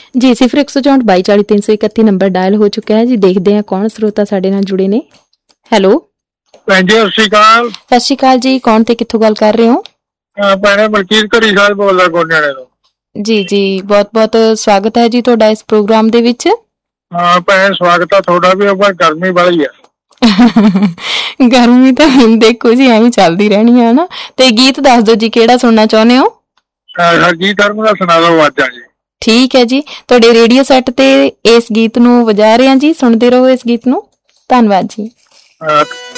ਜੀ 0164224331 number dial ਹੋ ਚੁੱਕਿਆ ਹੈ ਜੀ। ਦੇਖਦੇ ਹਾਂ ਕੌਣ ਸਰੋਤਾ ਸਾਡੇ ਨਾਲ ਜੁੜੇ ਨੇ। ਹੈਲੋ ਭੈਣ ਜੀ ਸਤਿ ਸ਼੍ਰੀ ਅਕਾਲ। ਸਤਿ ਸ਼੍ਰੀ ਅਕਾਲ ਜੀ, ਕੌਣ ਤੇ ਕਿੱਥੋਂ ਗੱਲ ਕਰ ਰਹੇ ਹੋ? ਭੈਣੇ ਮਲਕੀਤ ਘੜੀ ਸਾਹਿਬ ਬੋਲਦਾ ਗੋਨਿਆਣੇ ਤੋਂ। ਜੀ ਜੀ ਬਹੁਤ ਬਹੁਤ ਸਵਾਗਤ ਹੈ ਜੀ ਤੁਹਾਡਾ ਇਸ ਪ੍ਰੋਗਰਾਮ ਦੇ ਵਿੱਚ। ਹਾਂ ਭੈਣੇ ਸਵਾਗਤ ਆ ਤੁਹਾਡਾ ਵੀ, ਪਰ ਗਰਮੀ ਵਾਲੀ ਆ। ਗਰਮੀ ਤਾਂ ਦੇਖੋ ਜੀ ਐਵੇਂ ਚੱਲਦੀ ਰਹਿਣੀ ਆ ਨਾ। ਤੇ ਗੀਤ ਦੱਸ ਦਿਓ ਜੀ ਕਿਹੜਾ ਸੁਣਨਾ ਚਾਹੁੰਦੇ ਹੋ? ਹਰਜੀਤ ਹਰਮ ਦਾ ਸੁਣਾ ਦਿਓ ਆਵਾਜ਼ਾਂ ਜੀ। ਠੀਕ ਹੈ ਜੀ, ਤੁਹਾਡੇ ਰੇਡੀਓ ਸੈੱਟ ਤੇ ਇਸ ਗੀਤ ਨੂੰ ਵਜਾ ਰਹੇ ਹਾਂ ਜੀ, ਸੁਣਦੇ ਰਹੋ ਇਸ ਗੀਤ ਨੂੰ। ਧੰਨਵਾਦ ਜੀ।